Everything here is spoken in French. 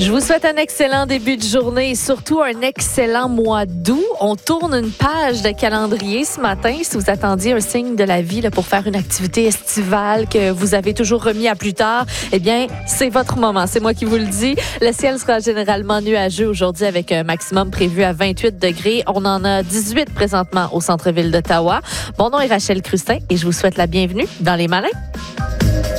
Je vous souhaite un excellent début de journée et surtout un excellent mois d'août. On tourne une page de calendrier ce matin. Si vous attendiez un signe de la vie là, pour faire une activité estivale que vous avez toujours remis à plus tard, eh bien, c'est votre moment. C'est moi qui vous le dis. Le ciel sera généralement nuageux aujourd'hui avec un maximum prévu à 28 degrés. On en a 18 présentement au centre-ville d'Ottawa. Mon nom est Rachel Crustin et je vous souhaite la bienvenue dans Les Malins.